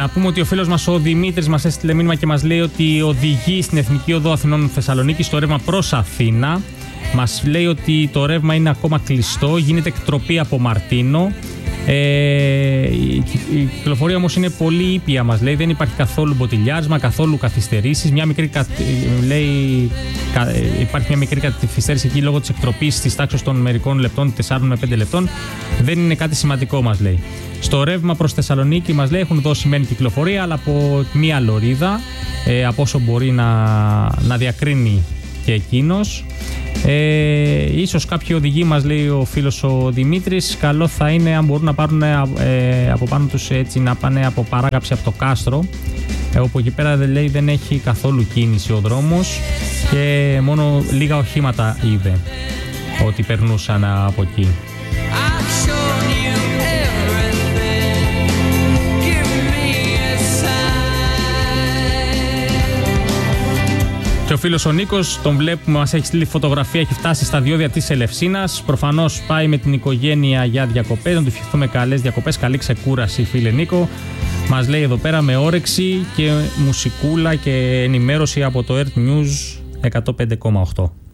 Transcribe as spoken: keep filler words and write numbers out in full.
να πούμε ότι ο φίλος μας ο Δημήτρης μας έστειλε μήνυμα και μας λέει ότι οδηγεί στην Εθνική Οδό Αθηνών Θεσσαλονίκη στο ρεύμα προς Αθήνα. Μας λέει ότι το ρεύμα είναι ακόμα κλειστό, γίνεται εκτροπή από Μαρτίνο. Ε, η, η κυκλοφορία όμως είναι πολύ ήπια, μας λέει, δεν υπάρχει καθόλου μποτιλιάρισμα, καθόλου καθυστερήσεις. Μια μικρή, λέει, υπάρχει μια μικρή καθυστέρηση εκεί λόγω της εκτροπής της τάξης των μερικών λεπτών, τεσσάρων με πέντε λεπτών. Δεν είναι κάτι σημαντικό, μας λέει. Στο ρεύμα προς Θεσσαλονίκη, μας λέει, έχουν δώσει μεν κυκλοφορία, αλλά από μία λωρίδα, ε, από όσο μπορεί να, να διακρίνει και εκείνος. Ε, ίσως κάποιοι οδηγοί, μας λέει ο φίλος ο Δημήτρης, καλό θα είναι αν μπορούν να πάρουν ε, από πάνω τους, έτσι, να πάνε από παράγαψη από το κάστρο, ε, όπου εκεί πέρα, λέει, δεν έχει καθόλου κίνηση ο δρόμος και μόνο λίγα οχήματα είδε ότι περνούσαν από εκεί. Και ο φίλος ο Νίκος, τον βλέπουμε, μας έχει στείλει φωτογραφία, έχει φτάσει στα διόδια της Ελευσίνας. Προφανώς πάει με την οικογένεια για διακοπές, να του ευχηθούμε καλές διακοπές, καλή ξεκούραση, φίλε Νίκο. Μας λέει εδώ πέρα με όρεξη και μουσικούλα και ενημέρωση από το Earth News εκατόν πέντε κόμμα οκτώ.